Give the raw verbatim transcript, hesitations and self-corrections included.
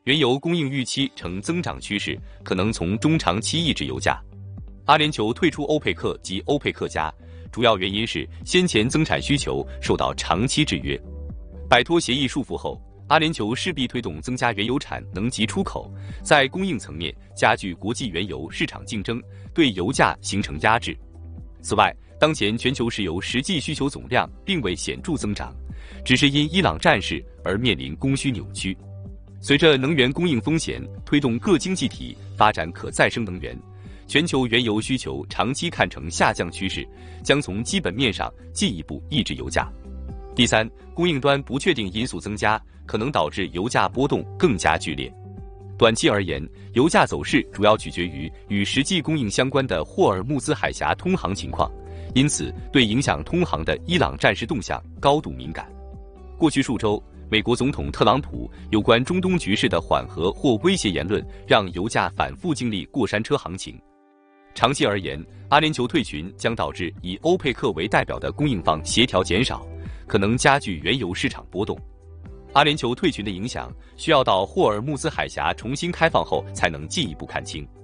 原油供应预期呈增长趋势，可能从中长期抑制油价。阿联酋退出欧佩克及欧佩克加，主要原因是先前增产需求受到长期制约。摆脱协议束缚后，阿联酋势必推动增加原油产能及出口，在供应层面加剧国际原油市场竞争，对油价形成压制。此外，当前全球石油实际需求总量并未显著增长，只是因伊朗战事而面临供需扭曲。随着能源供应风险推动各经济体发展可再生能源，全球原油需求长期看成下降趋势，将从基本面上进一步抑制油价。第三，供应端不确定因素增加，可能导致油价波动更加剧烈。短期而言，油价走势主要取决于与实际供应相关的霍尔木兹海峡通航情况，因此对影响通航的伊朗战事动向高度敏感。过去数周，美国总统特朗普有关中东局势的缓和或威胁言论，让油价反复经历过山车行情。长期而言，阿联酋退群将导致以欧佩克为代表的供应方协调减少，可能加剧原油市场波动。阿联酋退群的影响需要到霍尔木兹海峡重新开放后才能进一步看清。